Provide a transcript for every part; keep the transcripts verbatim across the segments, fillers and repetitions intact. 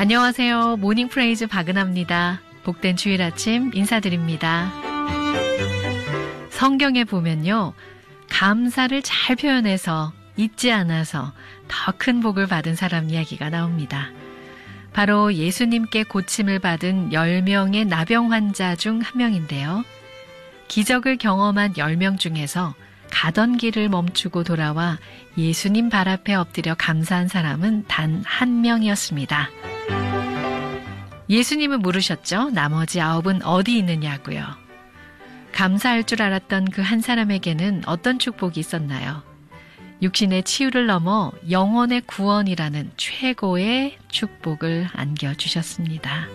안녕하세요. 모닝 프레이즈 박은하입니다. 복된 주일 아침 인사드립니다. 성경에 보면요, 감사를 잘 표현해서 잊지 않아서 더 큰 복을 받은 사람 이야기가 나옵니다. 바로 예수님께 고침을 받은 열 명의 나병 환자 중 한 명인데요. 기적을 경험한 열 명 중에서 가던 길을 멈추고 돌아와 예수님 발 앞에 엎드려 감사한 사람은 단 한 명이었습니다. 예수님은 물으셨죠. 나머지 아홉은 어디 있느냐고요. 감사할 줄 알았던 그 한 사람에게는 어떤 축복이 있었나요? 육신의 치유를 넘어 영혼의 구원이라는 최고의 축복을 안겨주셨습니다.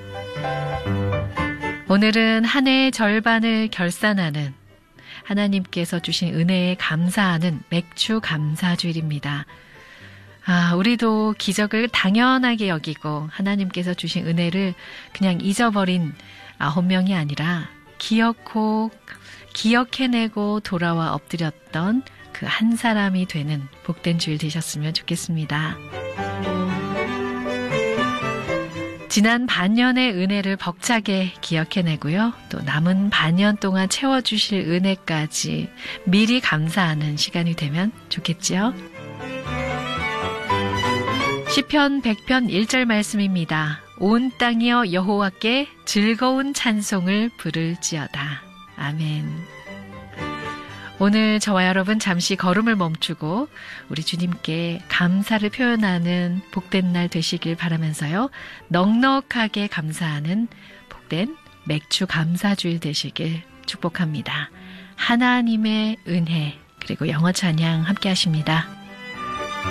오늘은 한 해의 절반을 결산하는 하나님께서 주신 은혜에 감사하는 맥주 감사주일입니다. 아, 우리도 기적을 당연하게 여기고 하나님께서 주신 은혜를 그냥 잊어버린 아홉 명이 아니라 기억고, 기억해내고 돌아와 엎드렸던 그 한 사람이 되는 복된 주일 되셨으면 좋겠습니다. 지난 반년의 은혜를 벅차게 기억해내고요. 또 남은 반년 동안 채워주실 은혜까지 미리 감사하는 시간이 되면 좋겠지요. 시편 백 편 일 절 말씀입니다. 온 땅이여 여호와께 즐거운 찬송을 부를지어다. 아멘. 오늘 저와 여러분 잠시 걸음을 멈추고 우리 주님께 감사를 표현하는 복된 날 되시길 바라면서요. 넉넉하게 감사하는 복된 맥주 감사주일 되시길 축복합니다. 하나님의 은혜 그리고 영어 찬양 함께 하십니다.